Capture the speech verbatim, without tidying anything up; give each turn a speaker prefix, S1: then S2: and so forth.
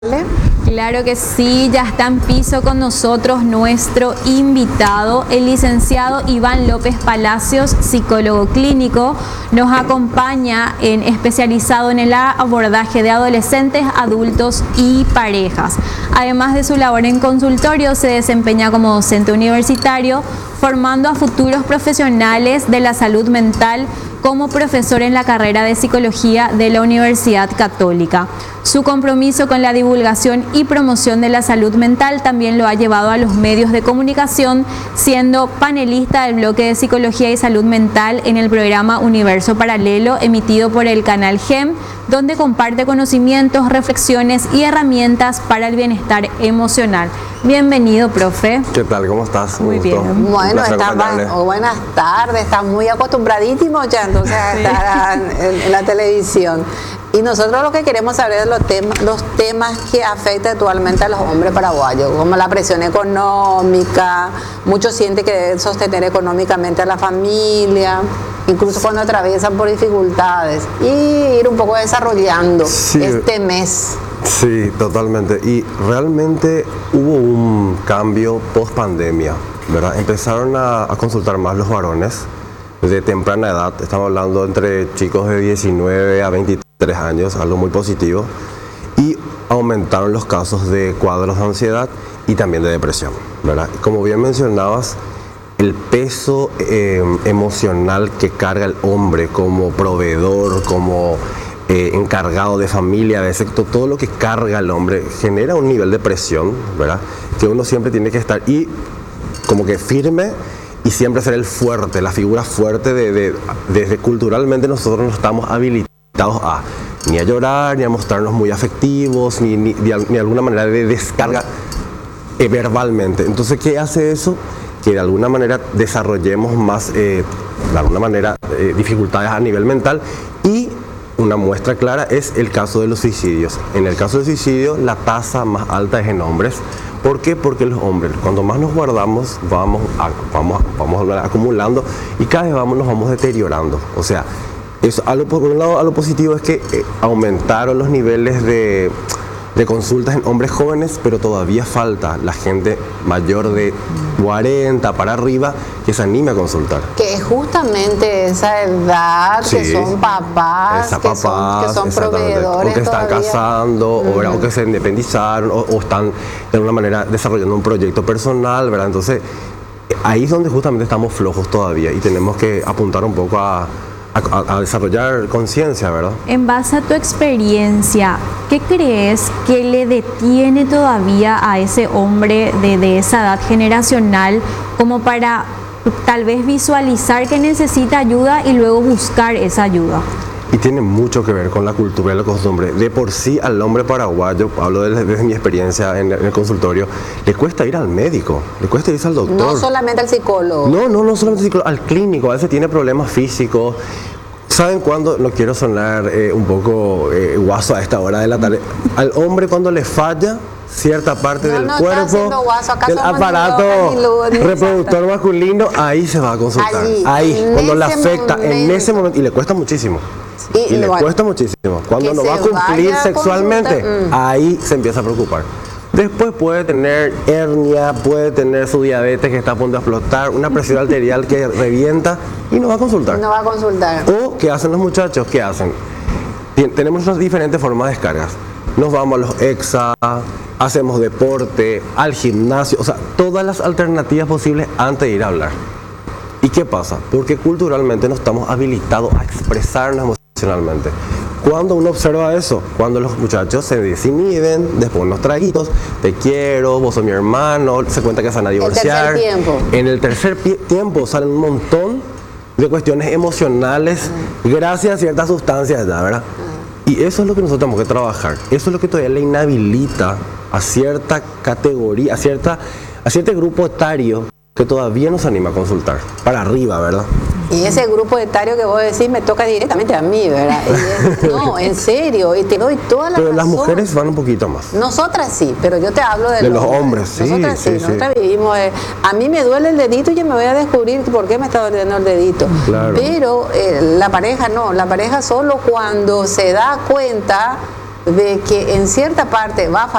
S1: Claro que sí, ya está en piso con nosotros nuestro invitado, el licenciado Iván López Palacios, psicólogo clínico. Nos acompaña en especializado en el abordaje de adolescentes, adultos y parejas. Además de su labor en consultorio, se desempeña como docente universitario, formando a futuros profesionales de la salud mental como profesor en la carrera de Psicología de la Universidad Católica. Su compromiso con la divulgación y promoción de la salud mental también lo ha llevado a los medios de comunicación, siendo panelista del bloque de Psicología y Salud Mental en el programa Universo Paralelo, emitido por el canal GEM, donde comparte conocimientos, reflexiones y herramientas para el bienestar emocional. Bienvenido, profe.
S2: ¿Qué tal? ¿Cómo estás?
S1: Muy
S2: Un gusto.
S1: bien.
S3: Bueno, está más, oh, buenas tardes, está muy acostumbradísimo ya entonces a estar en, en la televisión. Y nosotros lo que queremos saber es los temas, los temas que afectan actualmente a los hombres paraguayos, como la presión económica, muchos sienten que deben sostener económicamente a la familia, incluso cuando atraviesan por dificultades, y ir un poco desarrollando
S2: Sí.
S3: este mes.
S2: Sí, totalmente. Y realmente hubo un cambio post pandemia, ¿verdad? Empezaron a, a consultar más los varones de temprana edad. Estamos hablando entre chicos de diecinueve a veintitrés años, algo muy positivo. Y aumentaron los casos de cuadros de ansiedad y también de depresión, ¿verdad? Como bien mencionabas, el peso eh, emocional que carga el hombre como proveedor, como eh, encargado de familia, de sexo, todo lo que carga el hombre genera un nivel de presión, ¿verdad? Que uno siempre tiene que estar y como que firme y siempre ser el fuerte, la figura fuerte de, de, desde culturalmente nosotros no estamos habilitados a ni a llorar, ni a mostrarnos muy afectivos, ni, ni, ni, ni alguna manera de descarga eh, verbalmente. Entonces, ¿qué hace eso? Que de alguna manera desarrollemos más, eh, de alguna manera, eh, dificultades a nivel mental. Y una muestra clara es el caso de los suicidios. En el caso del suicidio, la tasa más alta es en hombres. ¿Por qué? Porque los hombres, cuando más nos guardamos, vamos, a, vamos, vamos acumulando y cada vez vamos, nos vamos deteriorando. O sea, eso, a lo, por un lado, a lo positivo es que eh, aumentaron los niveles de, de consultas en hombres jóvenes, pero todavía falta la gente mayor de cuarenta para arriba que se anime a consultar.
S3: Que es justamente esa edad,
S2: Sí,
S3: que son papás,
S2: esa
S3: que,
S2: papás,
S3: son, que son
S2: exactamente,
S3: proveedores
S2: o que están
S3: todavía.
S2: casando,
S3: Mm.
S2: o, o que se independizaron, o, o están de alguna manera desarrollando un proyecto personal, ¿verdad? Entonces, ahí es donde justamente estamos flojos todavía y tenemos que apuntar un poco a, a, a desarrollar conciencia, ¿verdad?
S1: En base a tu experiencia, ¿qué crees que le detiene todavía a ese hombre de, de esa edad generacional como para tal vez visualizar que necesita ayuda y luego buscar esa ayuda?
S2: Y tiene mucho que ver con la cultura y la costumbre. De por sí al hombre paraguayo, hablo desde, desde mi experiencia en, en el consultorio, le cuesta ir al médico, le cuesta irse al doctor.
S3: No solamente al psicólogo.
S2: No, no, no solamente al psicólogo, al clínico, a veces tiene problemas físicos. ¿Saben cuándo? No quiero sonar eh, un poco eh, guaso a esta hora de la tarde. Al hombre cuando le falla cierta parte
S3: No,
S2: del
S3: no está
S2: cuerpo,
S3: haciendo guaso. Acá
S2: del
S3: somos
S2: aparato
S3: ni locas, ni lu- ni
S2: reproductor masculino, ahí se va a consultar.
S3: Allí,
S2: ahí,
S3: en
S2: cuando le
S3: ese
S2: afecta, en
S3: momento.
S2: ese momento, y le cuesta muchísimo.
S3: Y,
S2: Y le
S3: bueno,
S2: cuesta muchísimo. Cuando
S3: que
S2: no
S3: se
S2: va a cumplir
S3: vaya a
S2: sexualmente,
S3: consultar, mm.
S2: ahí se empieza a preocupar. Después puede tener hernia, puede tener su diabetes que está a punto de explotar, una presión arterial que revienta y no va a consultar.
S3: no va a consultar.
S2: O, ¿qué hacen los muchachos? ¿Qué hacen? Tien- Tenemos unas diferentes formas de descargas. Nos vamos a los EXA, hacemos deporte, al gimnasio, o sea, todas las alternativas posibles antes de ir a hablar. ¿Y qué pasa? Porque culturalmente no estamos habilitados a expresarnos emocionalmente. Cuando uno observa eso, cuando los muchachos se desinhiben, después unos traguitos, te quiero, vos sos mi hermano, se cuenta que se van a divorciar.
S3: El tercer tiempo.
S2: En el tercer pi- tiempo salen un montón de cuestiones emocionales gracias a ciertas sustancias ya, ¿verdad? Y eso es lo que nosotros tenemos que trabajar. Eso es lo que todavía le inhabilita a cierta categoría, a, cierta, a cierto grupo etario que todavía nos anima a consultar. Para arriba, ¿verdad?
S3: Y ese grupo etario que vos decís me toca directamente a mí, ¿verdad? Y es- no, en serio, y te doy toda la
S2: Pero
S3: razón.
S2: las mujeres van un poquito más.
S3: Nosotras sí, pero yo te hablo de,
S2: De los hombres, sí,
S3: Nosotras sí,
S2: sí, sí.
S3: nosotras vivimos. eh, a mí me duele el dedito y yo me voy a descubrir por qué me está doliendo el dedito.
S2: Claro.
S3: Pero eh, la pareja no, la pareja solo cuando se da cuenta de que en cierta parte va a